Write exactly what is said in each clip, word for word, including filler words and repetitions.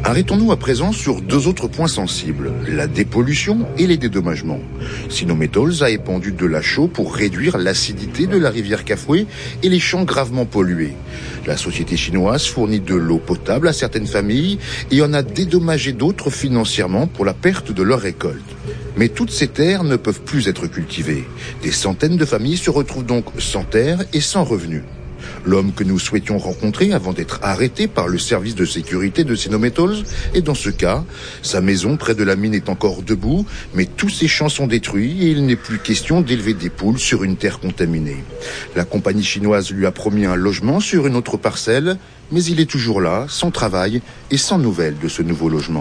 Arrêtons-nous à présent sur deux autres points sensibles, la dépollution et les dédommagements. Sinometals a épandu de la chaux pour réduire l'acidité de la rivière Kafue et les champs gravement pollués. La société chinoise fournit de l'eau potable à certaines familles et en a dédommagé d'autres financièrement pour la perte de leur récolte. Mais toutes ces terres ne peuvent plus être cultivées. Des centaines de familles se retrouvent donc sans terre et sans revenus. L'homme que nous souhaitions rencontrer avant d'être arrêté par le service de sécurité de Sinometals est dans ce cas. Sa maison près de la mine est encore debout, mais tous ses champs sont détruits et il n'est plus question d'élever des poules sur une terre contaminée. La compagnie chinoise lui a promis un logement sur une autre parcelle, mais il est toujours là, sans travail et sans nouvelles de ce nouveau logement.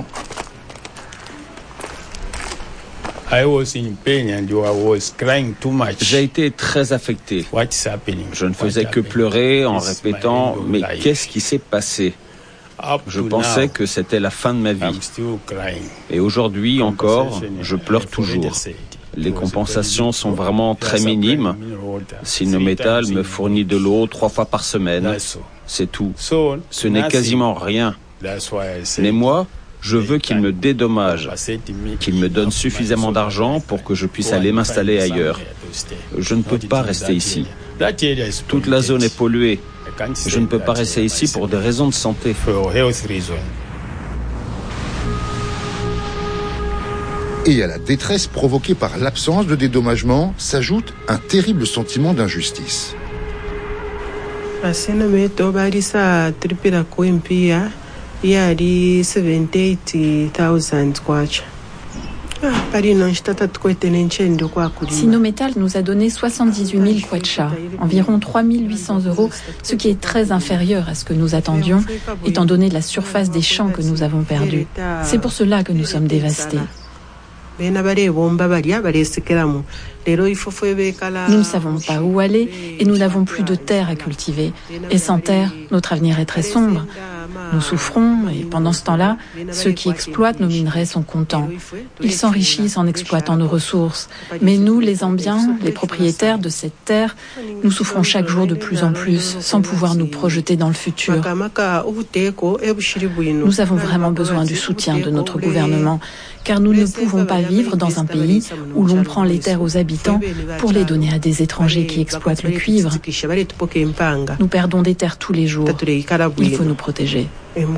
J'ai été très affecté. Je ne faisais que pleurer en répétant « Mais qu'est-ce qui s'est passé ?» Je pensais que c'était la fin de ma vie. Et aujourd'hui encore, je pleure toujours. Les compensations sont vraiment très minimes. Sinometals me fournit de l'eau trois fois par semaine. C'est tout. Ce n'est quasiment rien. Mais moi, je veux qu'il me dédommage, qu'il me donne suffisamment d'argent pour que je puisse aller m'installer ailleurs. Je ne peux pas rester ici. Toute la zone est polluée. Je ne peux pas rester ici pour des raisons de santé. Et à la détresse provoquée par l'absence de dédommagement s'ajoute un terrible sentiment d'injustice. yari seventy-eight thousand kwacha. Sinometals nous a donné soixante-dix-huit mille kwacha, environ trois mille huit cents euros, ce qui est très inférieur à ce que nous attendions, étant donné la surface des champs que nous avons perdus. C'est pour cela que nous sommes dévastés. Nous ne savons pas où aller et nous n'avons plus de terre à cultiver. Et sans terre, notre avenir est très sombre. Nous souffrons et pendant ce temps-là, ceux qui exploitent nos minerais sont contents. Ils s'enrichissent en exploitant nos ressources. Mais nous, les Zambiens, les propriétaires de cette terre, nous souffrons chaque jour de plus en plus, sans pouvoir nous projeter dans le futur. Nous avons vraiment besoin du soutien de notre gouvernement, car nous ne pouvons pas vivre dans un pays où l'on prend les terres aux habitants pour les donner à des étrangers qui exploitent le cuivre. Nous perdons des terres tous les jours. Il faut nous protéger.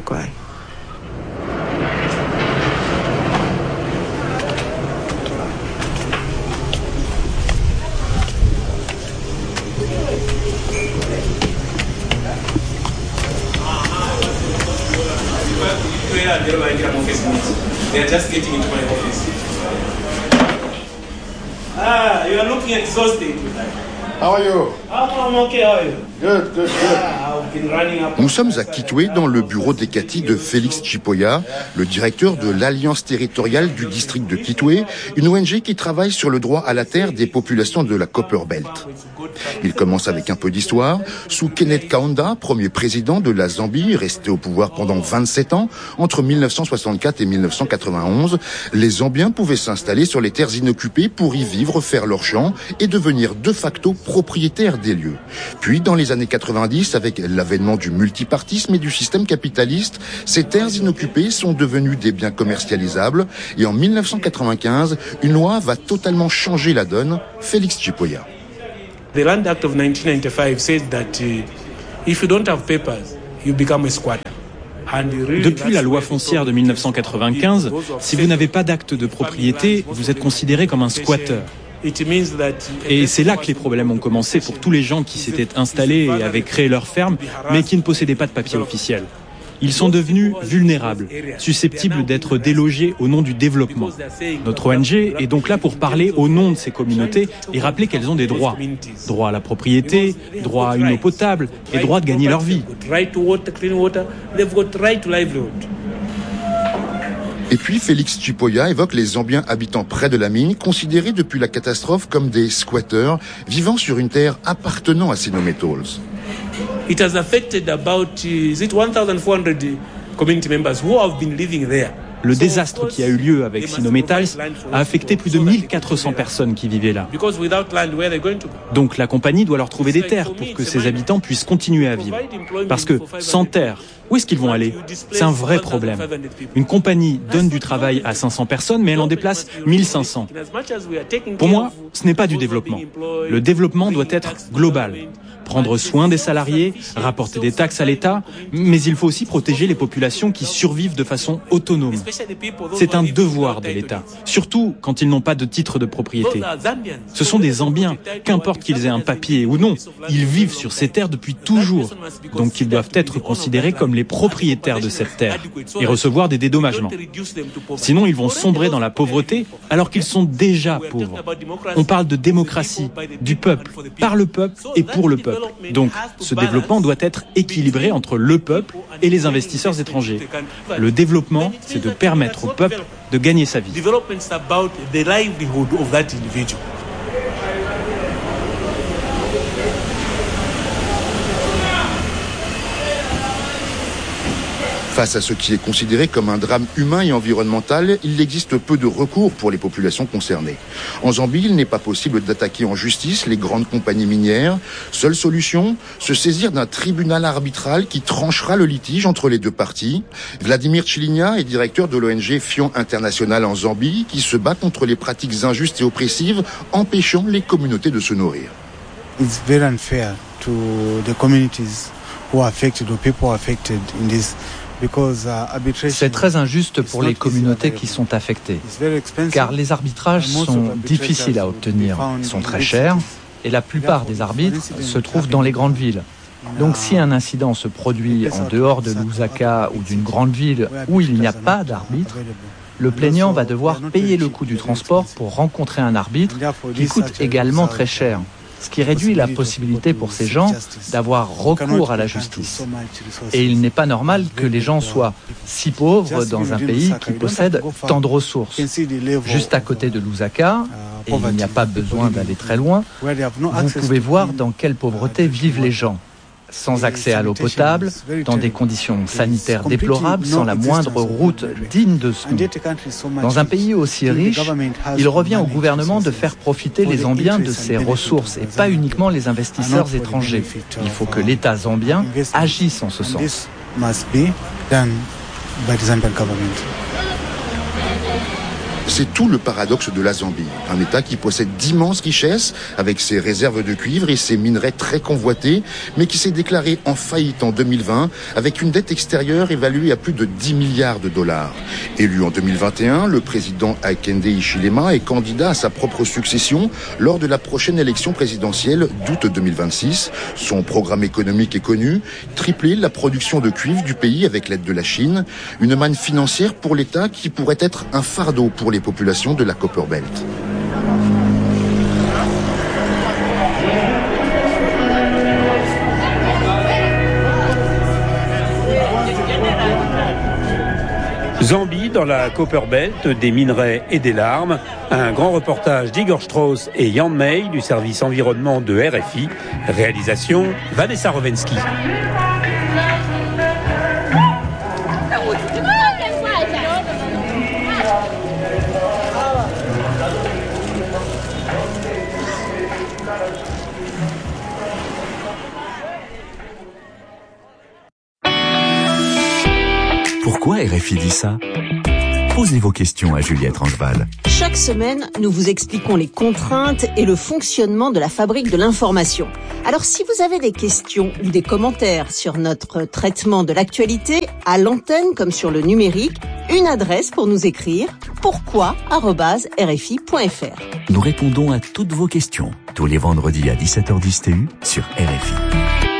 They are just getting into my office. Ah, you are looking exhausted. How are you? I'm okay, how are you? Good, good, good. Ah, I've been running up. Nous sommes à Kitwe dans le bureau d'Ekati de Félix Chipoya, le directeur de l'Alliance territoriale du district de Kitwe, une O N G qui travaille sur le droit à la terre des populations de la Copper Belt. Il commence avec un peu d'histoire. Sous Kenneth Kaunda, premier président de la Zambie, resté au pouvoir pendant vingt-sept ans, entre mille neuf cent soixante-quatre et mille neuf cent quatre-vingt-onze, les Zambiens pouvaient s'installer sur les terres inoccupées pour y vivre, faire leurs champs et devenir de facto propriétaires des lieux. Puis, dans les années quatre-vingt-dix, avec l'avènement du multipartisme et du système capitaliste, ces terres inoccupées sont devenues des biens commercialisables et en mille neuf cent quatre-vingt-quinze, une loi va totalement changer la donne. Félix Chipoya. The Land Act of nineteen ninety-five says that uh, if you don't have papers, you become a squatter. Depuis la loi foncière de mille neuf cent quatre-vingt-quinze, si vous n'avez pas d'acte de propriété, vous êtes considéré comme un squatteur. Et c'est là que les problèmes ont commencé pour tous les gens qui s'étaient installés et avaient créé leur ferme, mais qui ne possédaient pas de papier officiel. Ils sont devenus vulnérables, susceptibles d'être délogés au nom du développement. Notre O N G est donc là pour parler au nom de ces communautés et rappeler qu'elles ont des droits. Droit à la propriété, droit à une eau potable et droit de gagner leur vie. Et puis Félix Chipoya évoque les Zambiens habitant près de la mine, considérés depuis la catastrophe comme des squatteurs, vivant sur une terre appartenant à Sinometals. It has affected about, is it one thousand four hundred community members who have been living there Le désastre qui a eu lieu avec Sinometals a affecté plus de mille quatre cents personnes qui vivaient là. Donc la compagnie doit leur trouver des terres pour que ses habitants puissent continuer à vivre. Parce que sans terre, où est-ce qu'ils vont aller? C'est un vrai problème. Une compagnie donne du travail à cinq cents personnes, mais elle en déplace mille cinq cents. Pour moi, ce n'est pas du développement. Le développement doit être global. Prendre soin des salariés, rapporter des taxes à l'État, mais il faut aussi protéger les populations qui survivent de façon autonome. C'est un devoir de l'État, surtout quand ils n'ont pas de titre de propriété. Ce sont des Zambiens, qu'importe qu'ils aient un papier ou non, ils vivent sur ces terres depuis toujours, donc ils doivent être considérés comme les propriétaires de cette terre et recevoir des dédommagements. Sinon, ils vont sombrer dans la pauvreté alors qu'ils sont déjà pauvres. On parle de démocratie, du peuple, par le peuple et pour le peuple. Donc, ce développement doit être équilibré entre le peuple et les investisseurs étrangers. Le développement, c'est de permettre au peuple de gagner sa vie. Face à ce qui est considéré comme un drame humain et environnemental, il existe peu de recours pour les populations concernées. En Zambie, il n'est pas possible d'attaquer en justice les grandes compagnies minières. Seule solution, se saisir d'un tribunal arbitral qui tranchera le litige entre les deux parties. Vladimir Chiligna est directeur de l'O N G Fion International en Zambie, qui se bat contre les pratiques injustes et oppressives, empêchant les communautés de se nourrir. It's very unfair to the communities who are affected or people affected in this. C'est très injuste pour les communautés qui sont affectées, car les arbitrages sont difficiles à obtenir, sont très chers, et la plupart des arbitres se trouvent dans les grandes villes. Donc si un incident se produit en dehors de Lusaka ou d'une grande ville où il n'y a pas d'arbitre, le plaignant va devoir payer le coût du transport pour rencontrer un arbitre qui coûte également très cher, ce qui réduit la possibilité pour ces gens d'avoir recours à la justice. Et il n'est pas normal que les gens soient si pauvres dans un pays qui possède tant de ressources. Juste à côté de Lusaka, et il n'y a pas besoin d'aller très loin, vous pouvez voir dans quelle pauvreté vivent les gens. Sans accès à l'eau potable, dans des conditions sanitaires déplorables, sans la moindre route digne de ce nom. Dans un pays aussi riche, il revient au gouvernement de faire profiter les Zambiens de ses ressources et pas uniquement les investisseurs étrangers. Il faut que l'État zambien agisse en ce sens. C'est tout le paradoxe de la Zambie, un État qui possède d'immenses richesses avec ses réserves de cuivre et ses minerais très convoités, mais qui s'est déclaré en faillite en deux mille vingt avec une dette extérieure évaluée à plus de dix milliards de dollars. Élu en deux mille vingt et un, le président Hakainde Hichilema est candidat à sa propre succession lors de la prochaine élection présidentielle d'août deux mille vingt-six. Son programme économique est connu, tripler la production de cuivre du pays avec l'aide de la Chine, une manne financière pour l'État qui pourrait être un fardeau pour les populations de la Copper Belt. Zambie dans la Copper Belt, des minerais et des larmes. Un grand reportage d'Igor Strauss et Jan May du service environnement de R F I. Réalisation Vanessa Rovensky. Pourquoi R F I dit ça? Posez vos questions à Juliette Rangeval. Chaque semaine, nous vous expliquons les contraintes et le fonctionnement de la fabrique de l'information. Alors si vous avez des questions ou des commentaires sur notre traitement de l'actualité, à l'antenne comme sur le numérique, une adresse pour nous écrire, pourquoi arobase r f i point f r. Nous répondons à toutes vos questions, tous les vendredis à dix-sept heures dix T U sur R F I.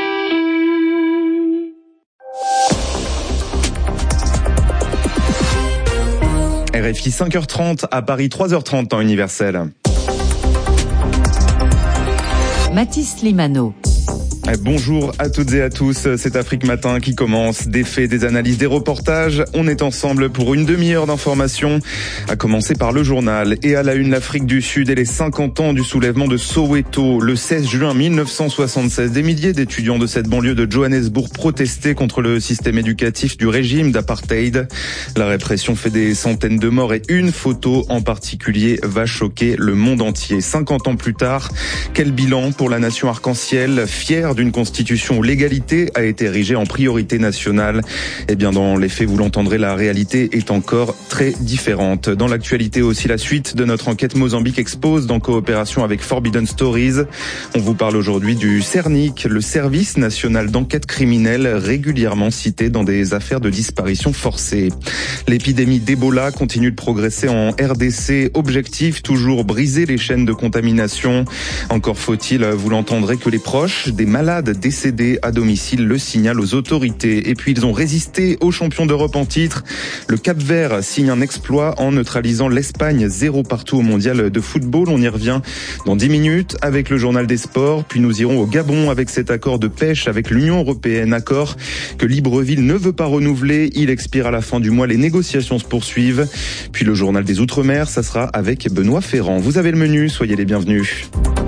R F I cinq heures trente à Paris, trois heures trente temps universel. Mathis Limano. Bonjour à toutes et à tous, c'est Afrique Matin qui commence. Des faits, des analyses, des reportages. On est ensemble pour une demi-heure d'informations. À commencer par le journal. Et à la une, l'Afrique du Sud et les cinquante ans du soulèvement de Soweto. Le seize juin mille neuf cent soixante-seize, des milliers d'étudiants de cette banlieue de Johannesburg protestaient contre le système éducatif du régime d'apartheid. La répression fait des centaines de morts et une photo en particulier va choquer le monde entier. cinquante ans plus tard, quel bilan pour la nation arc-en-ciel, fière d'une constitution où l'égalité a été érigée en priorité nationale? Eh bien, dans les faits, vous l'entendrez, la réalité est encore très différente. Dans l'actualité aussi, la suite de notre enquête Mozambique Exposed en coopération avec Forbidden Stories. On vous parle aujourd'hui du CERNIC, le service national d'enquête criminelle, régulièrement cité dans des affaires de disparition forcée. L'épidémie d'Ebola continue de progresser en R D C. Objectif, toujours briser les chaînes de contamination. Encore faut-il, vous l'entendrez, que les proches des malades décédés à domicile le signalent aux autorités. Et puis ils ont résisté aux champions d'Europe en titre. Le Cap-Vert signe un exploit en neutralisant l'Espagne, zéro partout au mondial de football. On y revient dans dix minutes avec le journal des sports. Puis nous irons au Gabon avec cet accord de pêche avec l'Union européenne. Accord que Libreville ne veut pas renouveler. Il expire à la fin du mois. Les négociations se poursuivent. Puis le journal des Outre-mer, ça sera avec Benoît Ferrand. Vous avez le menu, soyez les bienvenus.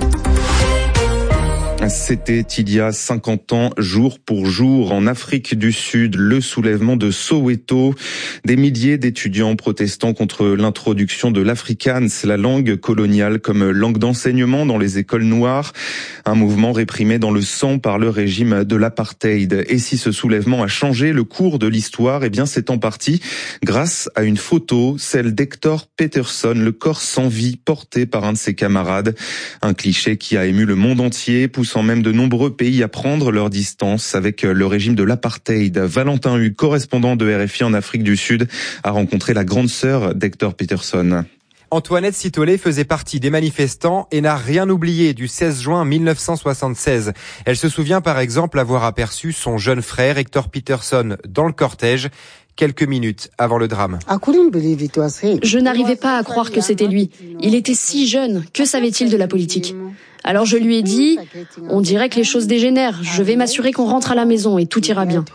C'était il y a cinquante ans, jour pour jour, en Afrique du Sud, le soulèvement de Soweto. Des milliers d'étudiants protestant contre l'introduction de l'afrikaans, la langue coloniale, comme langue d'enseignement dans les écoles noires. Un mouvement réprimé dans le sang par le régime de l'apartheid. Et si ce soulèvement a changé le cours de l'histoire, eh bien c'est en partie grâce à une photo, celle d'Hector Peterson, le corps sans vie porté par un de ses camarades. Un cliché qui a ému le monde entier, poussant même de nombreux pays à prendre leur distance avec le régime de l'apartheid. Valentin Hugues, correspondant de R F I en Afrique du Sud, a rencontré la grande sœur d'Hector Peterson. Antoinette Sitolé faisait partie des manifestants et n'a rien oublié du seize juin mille neuf cent soixante-seize. Elle se souvient par exemple avoir aperçu son jeune frère Hector Peterson dans le cortège quelques minutes avant le drame. Je n'arrivais pas à croire que c'était lui. Il était si jeune. Que savait-il de la politique ? Alors je lui ai dit, on dirait que les choses dégénèrent. Je vais m'assurer qu'on rentre à la maison et tout ira bien.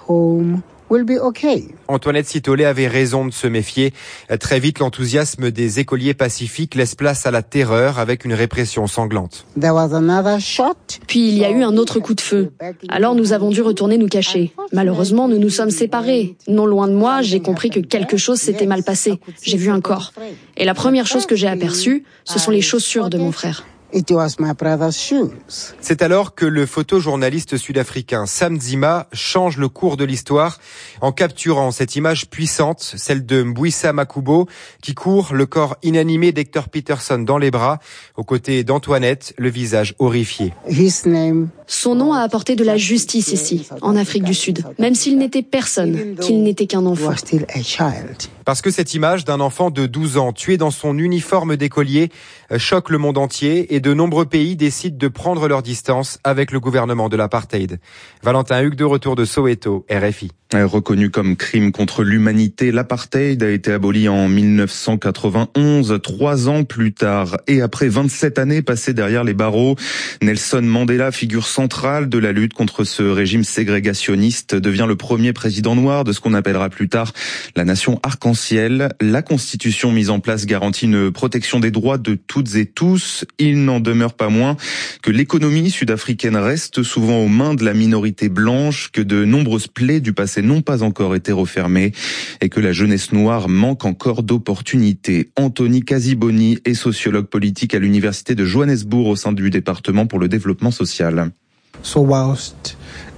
Antoinette Sitolé avait raison de se méfier. Très vite, l'enthousiasme des écoliers pacifiques laisse place à la terreur avec une répression sanglante. Puis il y a eu un autre coup de feu. Alors nous avons dû retourner nous cacher. Malheureusement, nous nous sommes séparés. Non loin de moi, j'ai compris que quelque chose s'était mal passé. J'ai vu un corps. Et la première chose que j'ai aperçue, ce sont les chaussures de mon frère. It was my brother's shoes. C'est alors que le photojournaliste sud-africain Sam Nzima change le cours de l'histoire en capturant cette image puissante, celle de Mbwisa Makubo, qui court le corps inanimé d'Hector Peterson dans les bras, aux côtés d'Antoinette, le visage horrifié. His name... Son nom a apporté de la justice ici, en Afrique du Sud, même s'il n'était personne, qu'il n'était qu'un enfant. Parce que cette image d'un enfant de douze ans tué dans son uniforme d'écolier choque le monde entier et de nombreux pays décident de prendre leur distance avec le gouvernement de l'apartheid. Valentin Hugues de retour de Soweto, R F I. Reconnu comme crime contre l'humanité, l'apartheid a été aboli en mille neuf cent quatre-vingt-onze, trois ans plus tard. Et après vingt-sept années passées derrière les barreaux, Nelson Mandela, figure centrale de la lutte contre ce régime ségrégationniste, devient le premier président noir de ce qu'on appellera plus tard la nation arc-en-ciel. La constitution mise en place garantit une protection des droits de toutes et tous. Il n'en demeure pas moins que l'économie sud-africaine reste souvent aux mains de la minorité blanche, que de nombreuses plaies du passé n'ont pas encore été refermées et que la jeunesse noire manque encore d'opportunités. Anthony Casiboni est sociologue politique à l'université de Johannesburg au sein du département pour le développement social. So whilst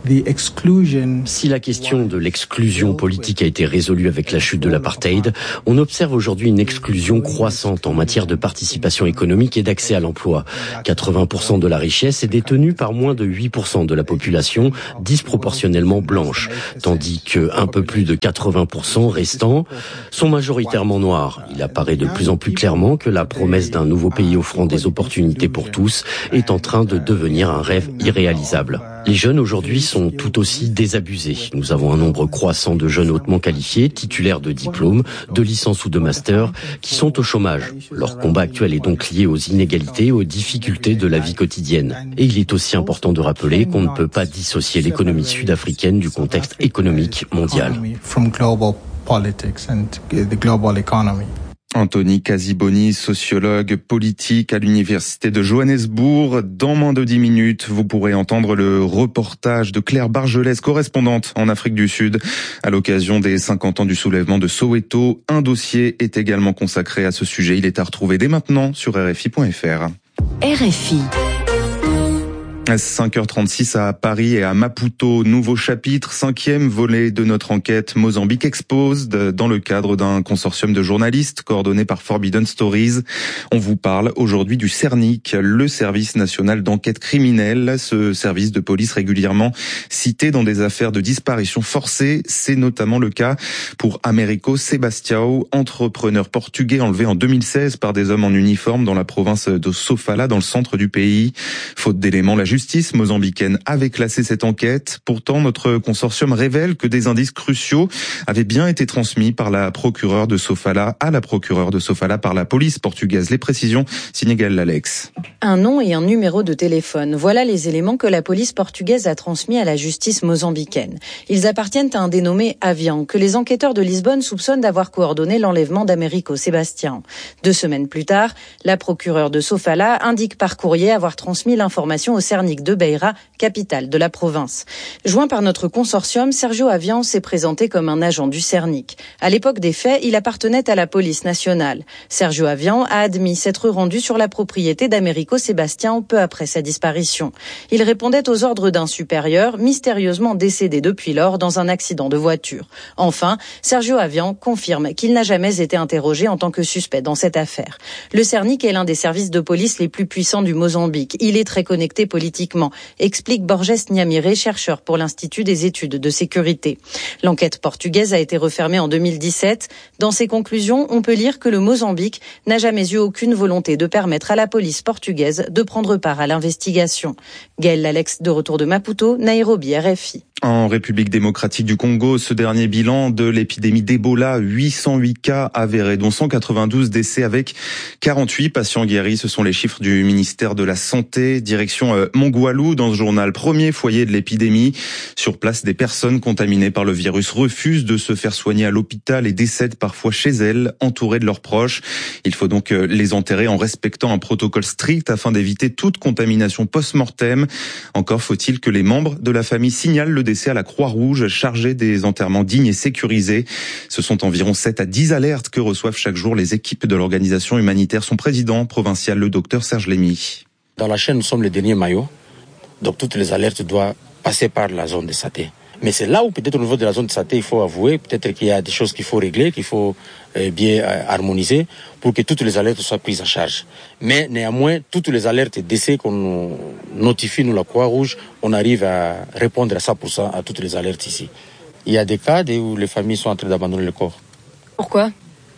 Si la question de l'exclusion politique a été résolue avec la chute de l'apartheid, on observe aujourd'hui une exclusion croissante en matière de participation économique et d'accès à l'emploi. quatre-vingts pour cent de la richesse est détenue par moins de huit pour cent de la population, disproportionnellement blanche, tandis que un peu plus de quatre-vingts pour cent restants sont majoritairement noirs. Il apparaît de plus en plus clairement que la promesse d'un nouveau pays offrant des opportunités pour tous est en train de devenir un rêve irréalisable. Les jeunes aujourd'hui sont tout aussi désabusés. Nous avons un nombre croissant de jeunes hautement qualifiés, titulaires de diplômes, de licences ou de masters, qui sont au chômage. Leur combat actuel est donc lié aux inégalités et aux difficultés de la vie quotidienne. Et il est aussi important de rappeler qu'on ne peut pas dissocier l'économie sud-africaine du contexte économique mondial. Anthony Casiboni, sociologue politique à l'université de Johannesburg. Dans moins de dix minutes, vous pourrez entendre le reportage de Claire Bargelès, correspondante en Afrique du Sud, à l'occasion des cinquante ans du soulèvement de Soweto. Un dossier est également consacré à ce sujet. Il est à retrouver dès maintenant sur R F I point F R. R F I. cinq heures trente-six à Paris et à Maputo, nouveau chapitre, cinquième volet de notre enquête Mozambique Exposed, dans le cadre d'un consortium de journalistes coordonné par Forbidden Stories. On vous parle aujourd'hui du CERNIC, le service national d'enquête criminelle, ce service de police régulièrement cité dans des affaires de disparition forcée. C'est notamment le cas pour Américo Sebastião, entrepreneur portugais enlevé en deux mille seize par des hommes en uniforme dans la province de Sofala, dans le centre du pays. Faute d'éléments, la justice justice mozambicaine avait classé cette enquête. Pourtant, notre consortium révèle que des indices cruciaux avaient bien été transmis par la procureure de Sofala à la procureure de Sofala par la police portugaise. Les précisions, Sénégal Alex. Un nom et un numéro de téléphone. Voilà les éléments que la police portugaise a transmis à la justice mozambicaine. Ils appartiennent à un dénommé Avian, que les enquêteurs de Lisbonne soupçonnent d'avoir coordonné l'enlèvement d'Américo Sebastião. Deux semaines plus tard, la procureure de Sofala indique par courrier avoir transmis l'information au CERNIC de Beira, capitale de la province. Joint par notre consortium, Sergio Avian s'est présenté comme un agent du CERNIC. À l'époque des faits, il appartenait à la police nationale. Sergio Avian a admis s'être rendu sur la propriété d'Américo Sebastião peu après sa disparition. Il répondait aux ordres d'un supérieur, mystérieusement décédé depuis lors dans un accident de voiture. Enfin, Sergio Avian confirme qu'il n'a jamais été interrogé en tant que suspect dans cette affaire. Le CERNIC est l'un des services de police les plus puissants du Mozambique. Il est très connecté politiquement, explique Borges Niamire, chercheur pour l'Institut des études de sécurité. L'enquête portugaise a été refermée en deux mille dix-sept. Dans ses conclusions, on peut lire que le Mozambique n'a jamais eu aucune volonté de permettre à la police portugaise de prendre part à l'investigation. Gaël Alex, de retour de Maputo, Nairobi, R F I. En République démocratique du Congo, ce dernier bilan de l'épidémie d'Ebola, huit cent huit cas avérés, dont cent quatre-vingt-douze décès avec quarante-huit patients guéris. Ce sont les chiffres du ministère de la Santé. Direction euh, Mongoualou, dans ce journal, premier foyer de l'épidémie. Sur place, des personnes contaminées par le virus refusent de se faire soigner à l'hôpital et décèdent parfois chez elles, entourées de leurs proches. Il faut donc euh, les enterrer en respectant un protocole strict afin d'éviter toute contamination post-mortem. Encore faut-il que les membres de la famille signalent le décès à la Croix-Rouge, chargée des enterrements dignes et sécurisés. Ce sont environ sept à dix alertes que reçoivent chaque jour les équipes de l'organisation humanitaire. Son président provincial, le docteur Serge Lémy. Dans la chaîne, nous sommes le dernier maillot. Donc toutes les alertes doivent passer par la zone de Saté. Mais c'est là où peut-être au niveau de la zone de Saté, il faut avouer, peut-être qu'il y a des choses qu'il faut régler, qu'il faut euh, bien euh, harmoniser pour que toutes les alertes soient prises en charge. Mais néanmoins, toutes les alertes décès qu'on nous notifie, nous la Croix-Rouge, on arrive à répondre à cent pour cent à toutes les alertes ici. Il y a des cas où les familles sont en train d'abandonner le corps. Pourquoi ?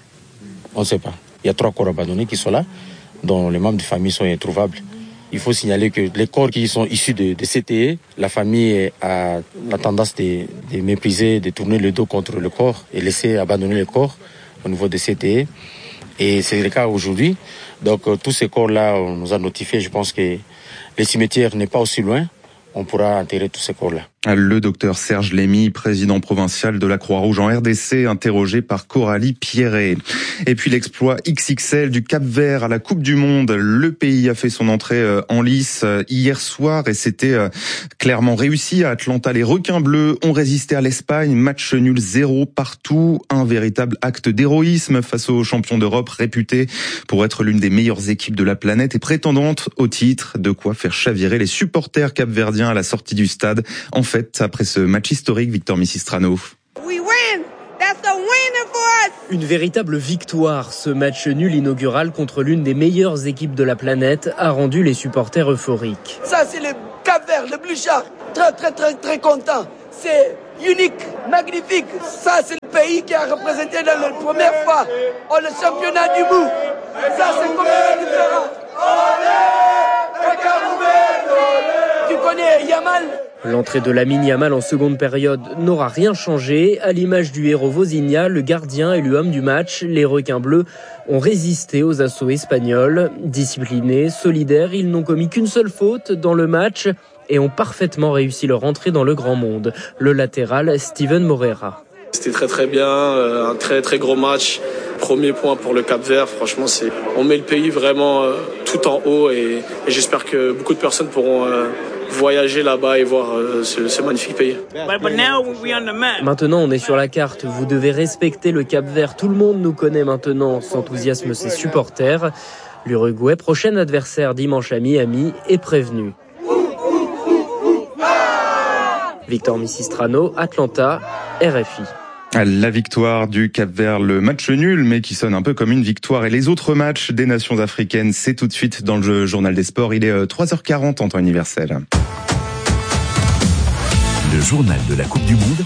On ne sait pas. Il y a trois corps abandonnés qui sont là, dont les membres de famille sont introuvables. Il faut signaler que les corps qui sont issus de, de C T E, la famille a la tendance de, de mépriser, de tourner le dos contre le corps et laisser abandonner le corps au niveau de C T E. Et c'est le cas aujourd'hui. Donc euh, tous ces corps-là, on nous a notifié. Je pense que le cimetière n'est pas aussi loin. On pourra enterrer tous ces corps-là. Le docteur Serge Lémy, président provincial de la Croix-Rouge en R D C, interrogé par Coralie Pierret. Et puis l'exploit X X L du Cap-Vert à la Coupe du Monde. Le pays a fait son entrée en lice hier soir et c'était clairement réussi. À Atlanta, les requins bleus ont résisté à l'Espagne. Match nul zéro partout. Un véritable acte d'héroïsme face aux champions d'Europe réputés pour être l'une des meilleures équipes de la planète et prétendante au titre. De quoi faire chavirer les supporters capverdiens à la sortie du stade. En fait, après ce match historique, Victor Missistrano. Une véritable victoire. Ce match nul inaugural contre l'une des meilleures équipes de la planète a rendu les supporters euphoriques. Ça, c'est le Cap-Vert, le Blue Shark. Très, très, très, très content. C'est unique, magnifique. Ça, c'est le pays qui a représenté la première fois oh, le championnat du monde. Ça, c'est complètement différent. Tu connais Yamal? L'entrée de Lamine Yamal en seconde période n'aura rien changé. À l'image du héros Vozinha, le gardien et l'homme du match, les requins bleus ont résisté aux assauts espagnols. Disciplinés, solidaires, ils n'ont commis qu'une seule faute dans le match et ont parfaitement réussi leur entrée dans le grand monde. Le latéral, Steven Moreira. C'était très très bien, un très très gros match. Premier point pour le Cap-Vert, franchement, c'est, on met le pays vraiment euh, tout en haut et, et j'espère que beaucoup de personnes pourront euh, voyager là-bas et voir euh, ce, ce magnifique pays. Maintenant, on est sur la carte. Vous devez respecter le Cap-Vert. Tout le monde nous connaît maintenant, s'enthousiasment ses supporters. L'Uruguay, prochain adversaire dimanche à Miami, est prévenu. Victor Missistrano, Atlanta, R F I. La victoire du Cap-Vert, le match nul, mais qui sonne un peu comme une victoire. Et les autres matchs des nations africaines, c'est tout de suite dans le journal des sports. Il est trois heures quarante en temps universel. Le journal de la Coupe du Monde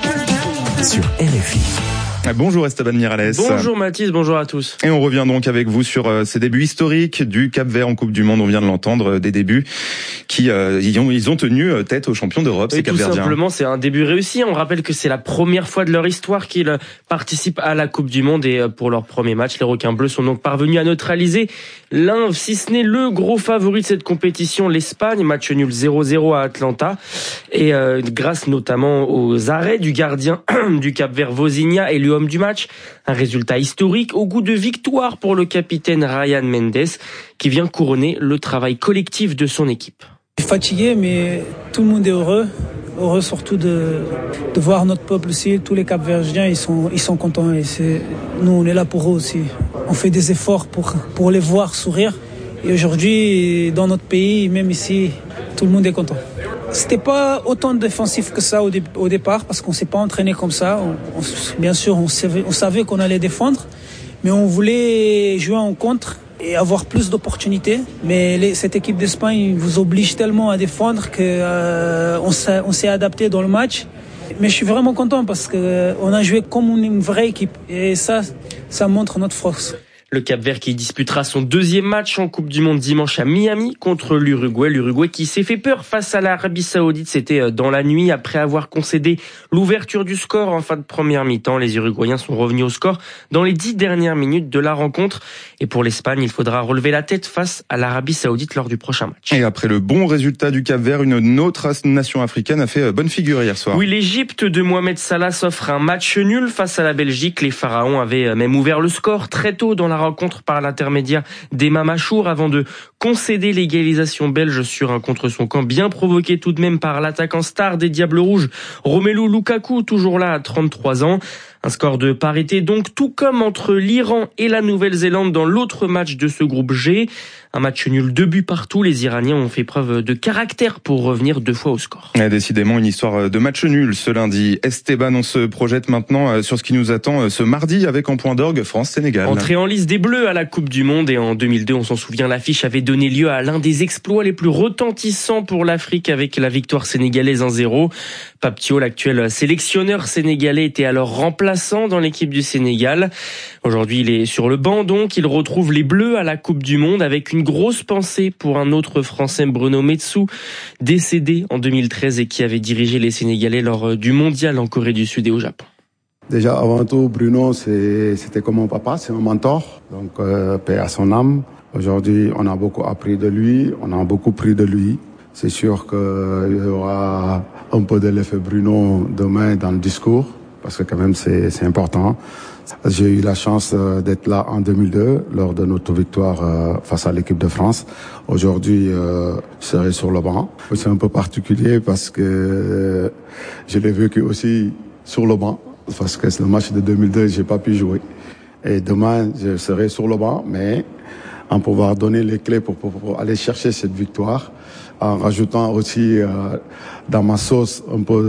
sur R F I. Bonjour Esteban Miralles. Bonjour Mathis, bonjour à tous. Et on revient donc avec vous sur euh, ces débuts historiques du Cap-Vert en Coupe du Monde. On vient de l'entendre, euh, des débuts qui euh, ils, ont, ils ont tenu euh, tête aux champions d'Europe, ces Cap-Verdiens. Tout simplement, c'est un début réussi. On rappelle que c'est la première fois de leur histoire qu'ils participent à la Coupe du Monde et euh, pour leur premier match, les requins bleus sont donc parvenus à neutraliser l'un, si ce n'est le gros favori de cette compétition, l'Espagne. Match nul zéro zéro à Atlanta et euh, grâce notamment aux arrêts du gardien du Cap-Vert Vozinha et le homme du match. Un résultat historique au goût de victoire pour le capitaine Ryan Mendes qui vient couronner le travail collectif de son équipe. Je suis fatigué, mais tout le monde est heureux. Heureux surtout de, de voir notre peuple aussi. Tous les Cap-Verdiens, ils sont, ils sont contents. Et c'est, nous, on est là pour eux aussi. On fait des efforts pour, pour les voir sourire. Et aujourd'hui, dans notre pays, même ici, tout le monde est content. C'était pas autant défensif que ça au, dé- au départ parce qu'on s'est pas entraîné comme ça. On, on, bien sûr, on savait, on savait qu'on allait défendre, mais on voulait jouer en contre et avoir plus d'opportunités. Mais les, cette équipe d'Espagne vous oblige tellement à défendre que euh, on, s'est, on s'est adapté dans le match. Mais je suis vraiment content parce que euh, on a joué comme une vraie équipe et ça, ça montre notre force. Le Cap-Vert qui disputera son deuxième match en Coupe du Monde dimanche à Miami contre l'Uruguay. L'Uruguay qui s'est fait peur face à l'Arabie Saoudite. C'était dans la nuit après avoir concédé l'ouverture du score en fin de première mi-temps. Les Uruguayens sont revenus au score dans les dix dernières minutes de la rencontre. Et pour l'Espagne, il faudra relever la tête face à l'Arabie Saoudite lors du prochain match. Et après le bon résultat du Cap-Vert, une autre nation africaine a fait bonne figure hier soir. Oui, l'Égypte de Mohamed Salah s'offre un match nul face à la Belgique. Les Pharaons avaient même ouvert le score très tôt dans la rencontre par l'intermédiaire d'Emma Machour avant de concéder l'égalisation belge sur un contre son camp bien provoqué tout de même par l'attaquant star des Diables Rouges, Romelu Lukaku, toujours là à trente-trois ans. Un score de parité donc, tout comme entre l'Iran et la Nouvelle-Zélande dans l'autre match de ce groupe G. Un match nul, deux buts partout. Les Iraniens ont fait preuve de caractère pour revenir deux fois au score. Et décidément une histoire de match nul ce lundi. Esteban, on se projette maintenant sur ce qui nous attend ce mardi avec en point d'orgue France-Sénégal. Entrée en lice des Bleus à la Coupe du Monde et en deux mille deux, on s'en souvient, l'affiche avait donné lieu à l'un des exploits les plus retentissants pour l'Afrique avec la victoire sénégalaise un zéro. Pape Thiaw, l'actuel sélectionneur sénégalais, était alors remplaçant dans l'équipe du Sénégal. Aujourd'hui, il est sur le banc donc. Il retrouve les Bleus à la Coupe du Monde avec une grosse pensée pour un autre Français, Bruno Metsou, décédé en deux mille treize et qui avait dirigé les Sénégalais lors du mondial en Corée du Sud et au Japon. Déjà, avant tout, Bruno, c'est, c'était comme mon papa, c'est un mentor. Donc, euh, paix à son âme. Aujourd'hui, on a beaucoup appris de lui, on a beaucoup pris de lui. C'est sûr qu'il y aura un peu de l'effet Bruno demain dans le discours, parce que quand même c'est, c'est important. J'ai eu la chance d'être là en deux mille deux, lors de notre victoire face à l'équipe de France. Aujourd'hui, je serai sur le banc. C'est un peu particulier parce que je l'ai vécu aussi sur le banc, parce que c'est le match de deux mille deux, j'ai pas pu jouer. Et demain, je serai sur le banc, mais en pouvoir donner les clés pour, pour, pour aller chercher cette victoire, en rajoutant aussi euh, dans ma sauce un peu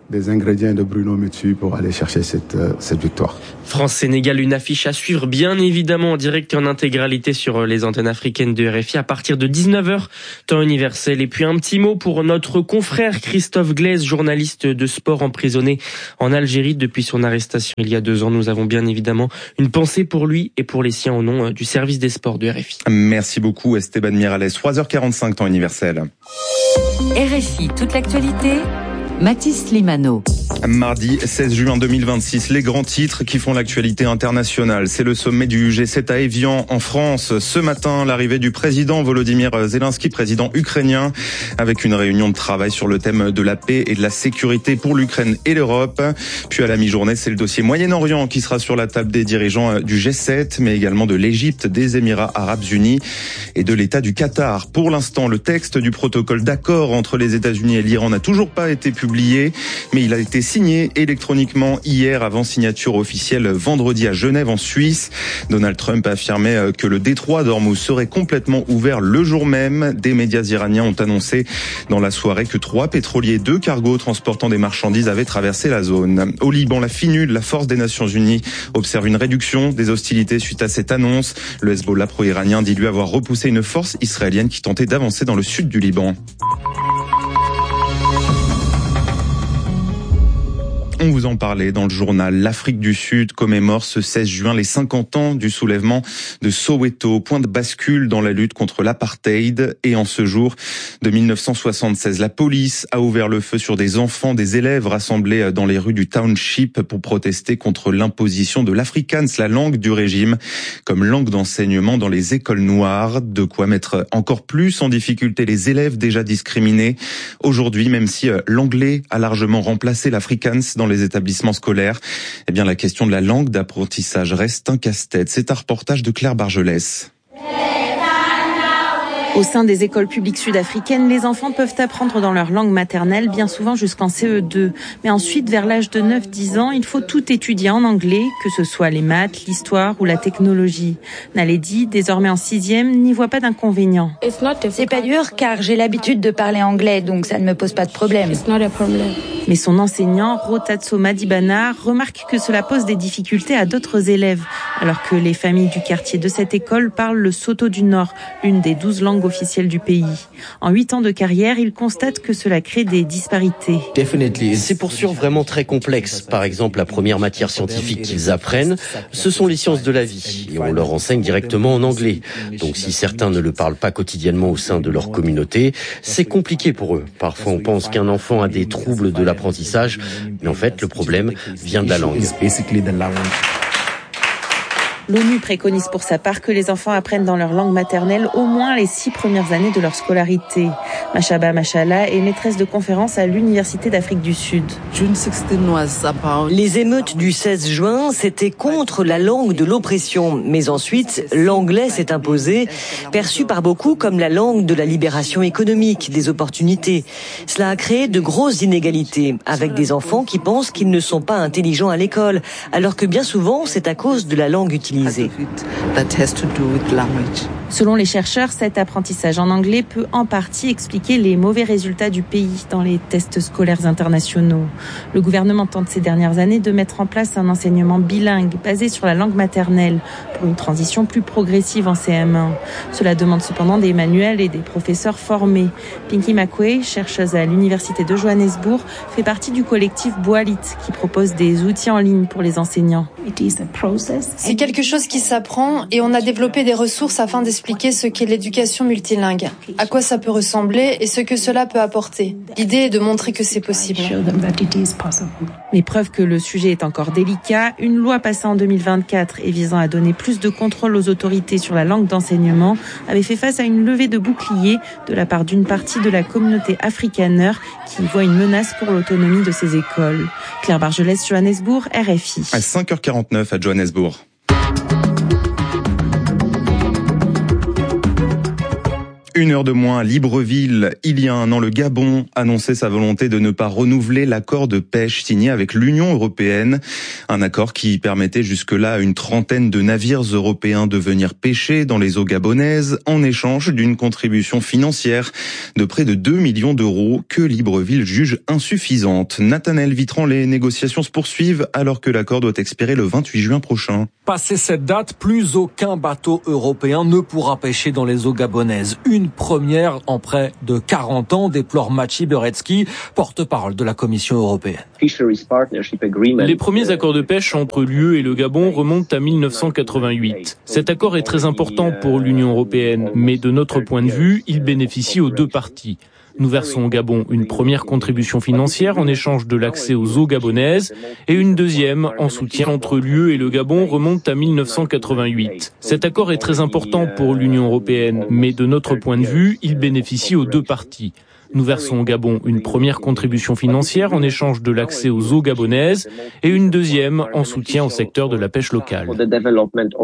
des ingrédients de Bruno Metsu pour aller chercher cette, cette victoire. France-Sénégal, une affiche à suivre bien évidemment en direct et en intégralité sur les antennes africaines de R F I à partir de dix-neuf heures, temps universel. Et puis un petit mot pour notre confrère Christophe Glaise, journaliste de sport emprisonné en Algérie depuis son arrestation il y a deux ans. Nous avons bien évidemment une pensée pour lui et pour les siens au nom du service des sports de R F I. Merci beaucoup Esteban Miralles. trois heures quarante-cinq, temps universel. R F I, toute l'actualité, Mathis Limano. Mardi seize juin deux mille vingt-six, les grands titres qui font l'actualité internationale. C'est le sommet du G sept à Évian en France. Ce matin, l'arrivée du président Volodymyr Zelensky, président ukrainien, avec une réunion de travail sur le thème de la paix et de la sécurité pour l'Ukraine et l'Europe. Puis à la mi-journée, c'est le dossier Moyen-Orient qui sera sur la table des dirigeants du G sept, mais également de l'Égypte, des Émirats Arabes Unis et de l'État du Qatar. Pour l'instant, le texte du protocole d'accord entre les États-Unis et l'Iran n'a toujours pas été publié, mais il a été signé électroniquement hier avant signature officielle vendredi à Genève en Suisse. Donald Trump a affirmé que le détroit d'Ormuz serait complètement ouvert le jour même. Des médias iraniens ont annoncé dans la soirée que trois pétroliers et deux cargos transportant des marchandises avaient traversé la zone. Au Liban, la FINUL, la force des Nations Unies, observe une réduction des hostilités suite à cette annonce. Le Hezbollah pro-iranien dit lui avoir repoussé une force israélienne qui tentait d'avancer dans le sud du Liban. On vous en parlait dans le journal. L'Afrique du Sud commémore ce seize juin les cinquante ans du soulèvement de Soweto, point de bascule dans la lutte contre l'apartheid. Et en ce jour de mille neuf cent soixante-seize, la police a ouvert le feu sur des enfants, des élèves rassemblés dans les rues du township pour protester contre l'imposition de l'afrikaans, la langue du régime, comme langue d'enseignement dans les écoles noires. De quoi mettre encore plus en difficulté les élèves déjà discriminés. Aujourd'hui, même si l'anglais a largement remplacé l'afrikaans dans les établissements scolaires, eh bien la question de la langue d'apprentissage reste un casse-tête. C'est un reportage de Claire Bargelès. Au sein des écoles publiques sud-africaines, les enfants peuvent apprendre dans leur langue maternelle, bien souvent jusqu'en C E deux. Mais ensuite, vers l'âge de neuf dix ans, il faut tout étudier en anglais, que ce soit les maths, l'histoire ou la technologie. Naledi, désormais en sixième, n'y voit pas d'inconvénient. C'est pas dur car j'ai l'habitude de parler anglais, donc ça ne me pose pas de problème. Mais son enseignant, Rotatso Madibana, remarque que cela pose des difficultés à d'autres élèves, alors que les familles du quartier de cette école parlent le Sotho du Nord, une des douze langues officielle du pays. En huit ans de carrière, il constate que cela crée des disparités. C'est pour sûr vraiment très complexe. Par exemple, la première matière scientifique qu'ils apprennent, ce sont les sciences de la vie. Et on leur enseigne directement en anglais. Donc si certains ne le parlent pas quotidiennement au sein de leur communauté, c'est compliqué pour eux. Parfois on pense qu'un enfant a des troubles de l'apprentissage, mais en fait le problème vient de la langue. L'ONU préconise pour sa part que les enfants apprennent dans leur langue maternelle au moins les six premières années de leur scolarité. Machaba Machala est maîtresse de conférence à l'Université d'Afrique du Sud. Les émeutes du seize juin, c'était contre la langue de l'oppression. Mais ensuite, l'anglais s'est imposé, perçu par beaucoup comme la langue de la libération économique, des opportunités. Cela a créé de grosses inégalités, avec des enfants qui pensent qu'ils ne sont pas intelligents à l'école, alors que bien souvent, c'est à cause de la langue utilisée. Selon les chercheurs, cet apprentissage en anglais peut en partie expliquer les mauvais résultats du pays dans les tests scolaires internationaux. Le gouvernement tente ces dernières années de mettre en place un enseignement bilingue basé sur la langue maternelle pour une transition plus progressive en C M un. Cela demande cependant des manuels et des professeurs formés. Pinky McQuay, chercheuse à l'Université de Johannesburg, fait partie du collectif Boalit qui propose des outils en ligne pour les enseignants. C'est quelque chose qui s'apprend et on a développé des ressources afin d'expliquer ce qu'est l'éducation multilingue, à quoi ça peut ressembler et ce que cela peut apporter. L'idée est de montrer que c'est possible. Mais preuve que le sujet est encore délicat, une loi passée en deux mille vingt-quatre et visant à donner plus de contrôle aux autorités sur la langue d'enseignement avait fait face à une levée de boucliers de la part d'une partie de la communauté afrikaner qui voit une menace pour l'autonomie de ses écoles. Claire Bargelès, Johannesburg, R F I. À cinq heures quarante-neuf à Johannesburg. Une heure de moins à Libreville. Il y a un an, le Gabon annonçait sa volonté de ne pas renouveler l'accord de pêche signé avec l'Union européenne. Un accord qui permettait jusque-là à une trentaine de navires européens de venir pêcher dans les eaux gabonaises en échange d'une contribution financière de près de deux millions d'euros que Libreville juge insuffisante. Nathanaël Vitran, les négociations se poursuivent alors que l'accord doit expirer le vingt-huit juin prochain. Passé cette date, plus aucun bateau européen ne pourra pêcher dans les eaux gabonaises. Une première en près de quarante ans, déplore Maciej Berецki, porte-parole de la Commission européenne. Les premiers accords de pêche entre l'U E et le Gabon remontent à mille neuf cent quatre-vingt-huit. Cet accord est très important pour l'Union européenne, mais de notre point de vue, il bénéficie aux deux parties. Nous versons au Gabon une première contribution financière en échange de l'accès aux eaux gabonaises et une deuxième en soutien entre l'U E et le Gabon remonte à mille neuf cent quatre-vingt-huit. Cet accord est très important pour l'Union européenne, mais de notre point de vue, il bénéficie aux deux parties. Nous versons au Gabon une première contribution financière en échange de l'accès aux eaux gabonaises et une deuxième en soutien au secteur de la pêche locale.